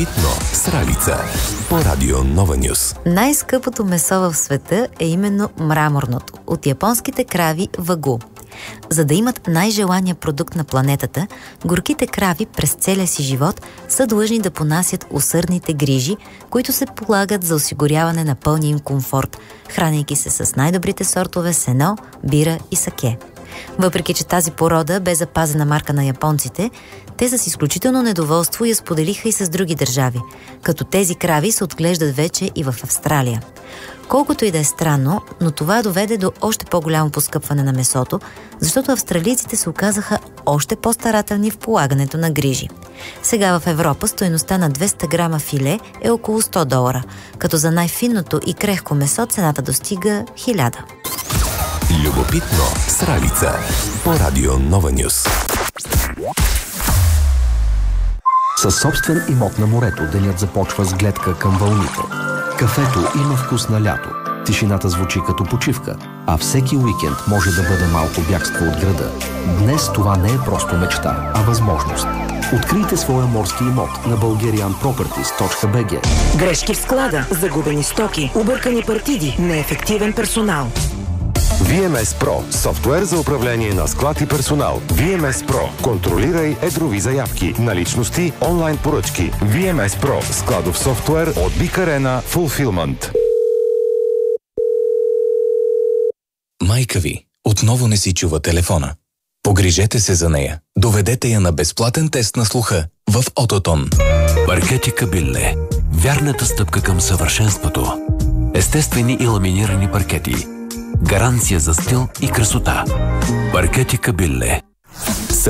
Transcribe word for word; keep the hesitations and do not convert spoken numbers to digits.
Любопитно с Ралица по Радио Нова Нюс. Най-скъпото месо в света е именно мраморното от японските крави вагу. За да имат най-желания продукт на планетата, горките крави през целия си живот са длъжни да понасят усърдните грижи, които се полагат за осигуряване на пълния им комфорт, хранейки се с най-добрите сортове сено, бира и саке. Въпреки че тази порода бе запазена марка на японците, те с изключително недоволство я споделиха и с други държави, като тези крави се отглеждат вече и в Австралия. Колкото и да е странно, но това доведе до още по-голямо поскъпване на месото, защото австралийците се оказаха още по-старателни в полагането на грижи. Сега в Европа стойността на двеста грама филе е около сто долара, като за най-финното и крехко месо цената достига хиляда. Любопитно с Ралица по Радио Нова Нюс. Със собствен имот на морето денят започва с гледка към вълните. Кафето има вкус на лято. Тишината звучи като почивка, а всеки уикенд може да бъде малко бягство от града. Днес това не е просто мечта, а възможност. Открийте своя морски имот на bulgarian properties точка би джи. Грешки в склада, загубени стоки, объркани партиди, неефективен персонал. ви ем ес Pro – софтуер за управление на склад и персонал. ви ем ес Pro – контролирай едрови заявки, наличности, онлайн поръчки. ви ем ес Pro – складов софтуер от Big Arena Fulfillment. Майка ви отново не си чува телефона. Погрижете се за нея. Доведете я на безплатен тест на слуха в Ототон. Паркети Кабилле. Вярната стъпка към съвършенството. Естествени и ламинирани паркети. Гаранция за стил и красота. Паркети Кабилле.